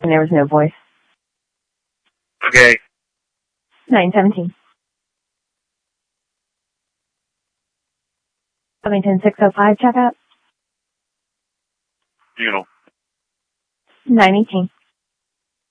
and there was no voice. Okay. 917. Covington 605 checkout. You know. 918.